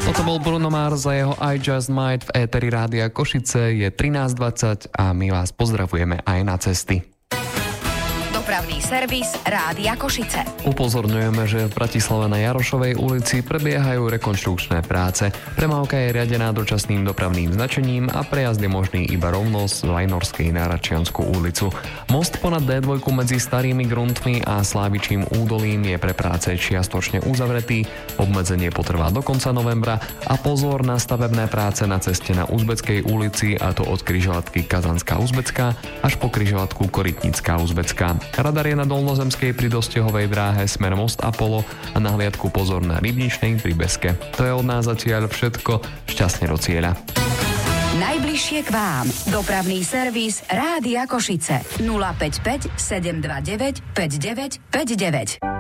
Toto bol Bruno Mars za jeho I Just Might v éteri Rádia Košice. Je 13:20 a my vás pozdravujeme aj na cesty. Dopravný servis Rádia Košice. Upozorňujeme, že v Bratislave na Jarošovej ulici prebiehajú rekonštrukčné práce. Premávka je riadená dočasným dopravným značením a prejazd je možný iba rovno z Vajnorskej na Račiansku ulicu. Most ponad D2 medzi Starými Gruntmi a Slávičím údolím je pre práce čiastočne uzavretý. Obmedzenie potrvá do konca novembra a pozor na stavebné práce na ceste na Uzbeckej ulici, a to od križovatky Kazanská Uzbecká až po križovatku Korytnická Uzbecká. Radar je na Dolnozemskej pri Dostehovej dráhe smer Most Apollo a na hliadku pozor na Rybničnej pri Beske. To je od nás zatiaľ všetko. Šťastne do cieľa. Najbližšie k vám. Dopravný servis Rádia Košice. 055 729 5959.